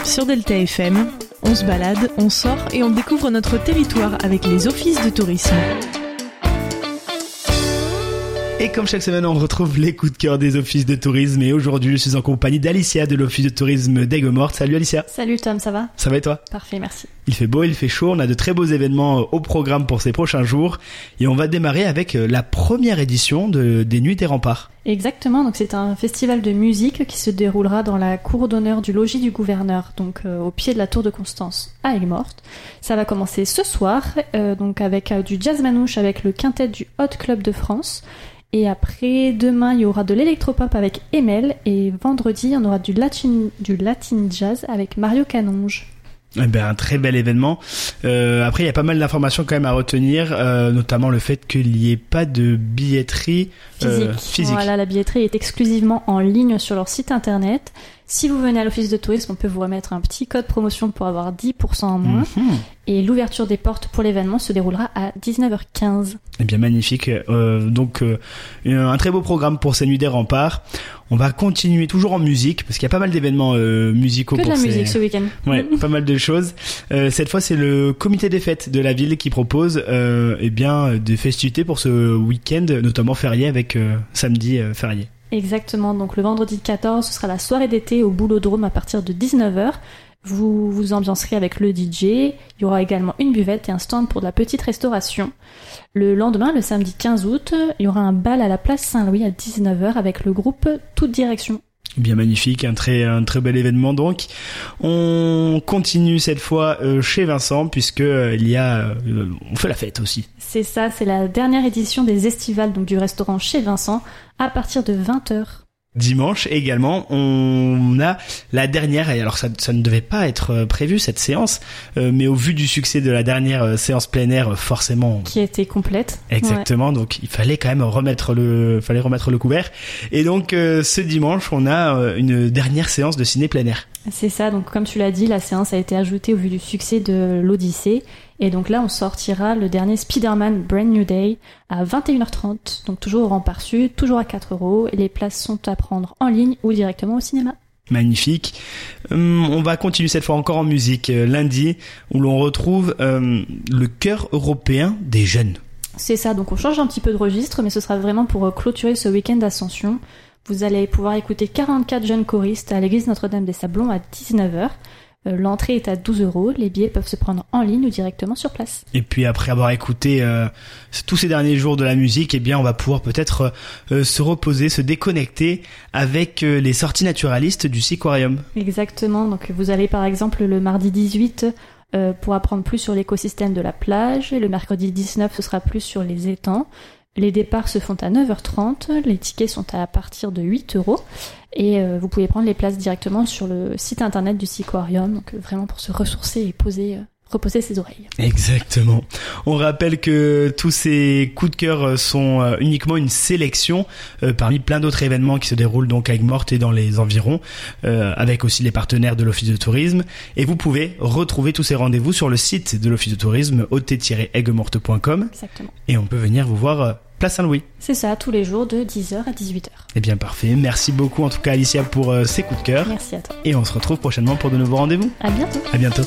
sur Delta FM. On se balade, on sort et on découvre notre territoire avec les offices de tourisme. Et comme chaque semaine, on retrouve les coups de cœur des offices de tourisme. Et aujourd'hui, je suis en compagnie d'Alicia de l'office de tourisme d'Aigues-Mortes. Salut Alicia. Salut Tom, ça va ? Ça va et toi ? Parfait, merci. Il fait beau, il fait chaud. On a de très beaux événements au programme pour ces prochains jours. Et on va démarrer avec la première édition des Nuits des Remparts. Exactement, donc c'est un festival de musique qui se déroulera dans la cour d'honneur du logis du gouverneur, donc au pied de la tour de Constance à Aigues-Mortes. Ça va commencer ce soir, donc avec du jazz manouche avec le quintet du Hot Club de France. Et après, demain, il y aura de l'électropop avec Emel. Et vendredi, on aura du latin jazz avec Mario Canonge. Eh ben, un très bel événement. Après, il y a pas mal d'informations quand même à retenir, notamment le fait qu'il n'y ait pas de billetterie physique. Voilà, la billetterie est exclusivement en ligne sur leur site internet. Si vous venez à l'office de tourisme, on peut vous remettre un petit code promotion pour avoir 10% en moins. Et l'ouverture des portes pour l'événement se déroulera à 19h15. Eh bien, magnifique. Donc, un très beau programme pour ces Nuits des Remparts. On va continuer toujours en musique, parce qu'il y a pas mal d'événements musicaux. Que de la musique ce week-end. Ouais, pas mal de choses. Cette fois, c'est le comité des fêtes de la ville qui propose des festivités pour ce week-end, notamment férié avec samedi férié. Exactement, donc le vendredi 14, ce sera la soirée d'été au Boulodrome à partir de 19h. Vous vous ambiancerez avec le DJ, il y aura également une buvette et un stand pour de la petite restauration. Le lendemain, le samedi 15 août, il y aura un bal à la place Saint-Louis à 19h avec le groupe Toute Direction. Bien magnifique, un très bel événement donc. On continue cette fois chez Vincent puisque on fait la fête aussi. C'est ça, c'est la dernière édition des estivales donc du restaurant chez Vincent à partir de 20h. Dimanche également, on a la dernière, et alors ça ne devait pas être prévu cette séance, mais au vu du succès de la dernière séance plein air, forcément... Qui était complète. Exactement, ouais. Donc il fallait quand même remettre le couvert. Et donc ce dimanche, on a une dernière séance de ciné plein air. C'est ça, donc comme tu l'as dit, la séance a été ajoutée au vu du succès de l'Odyssée. Et donc là, on sortira le dernier Spider-Man Brand New Day à 21h30, donc toujours au Rempart Sud, toujours à 4€, et les places sont à prendre en ligne ou directement au cinéma. Magnifique. On va continuer cette fois encore en musique lundi, où l'on retrouve le chœur européen des jeunes. C'est ça, donc on change un petit peu de registre, mais ce sera vraiment pour clôturer ce week-end d'Ascension. Vous allez pouvoir écouter 44 jeunes choristes à l'église Notre-Dame des Sablons à 19h. L'entrée est à 12€, les billets peuvent se prendre en ligne ou directement sur place. Et puis après avoir écouté tous ces derniers jours de la musique, eh bien on va pouvoir peut-être se reposer, se déconnecter avec les sorties naturalistes du Seaquarium. Exactement, donc vous allez par exemple le mardi 18 pour apprendre plus sur l'écosystème de la plage, et le mercredi 19 ce sera plus sur les étangs. Les départs se font à 9h30, les tickets sont à partir de 8€, et vous pouvez prendre les places directement sur le site internet du Seaquarium, donc vraiment pour se ressourcer et reposer ses oreilles. Exactement. On rappelle que tous ces coups de cœur sont uniquement une sélection parmi plein d'autres événements qui se déroulent donc à Aigues-Mortes et dans les environs, avec aussi les partenaires de l'Office de tourisme. Et vous pouvez retrouver tous ces rendez-vous sur le site de l'Office de tourisme, ot-aiguesmortes.com. Exactement. Et on peut venir vous voir place Saint-Louis. C'est ça, tous les jours de 10h à 18h. Eh bien parfait. Merci beaucoup en tout cas Alicia pour ces coups de cœur. Merci à toi. Et on se retrouve prochainement pour de nouveaux rendez-vous. À bientôt. À bientôt.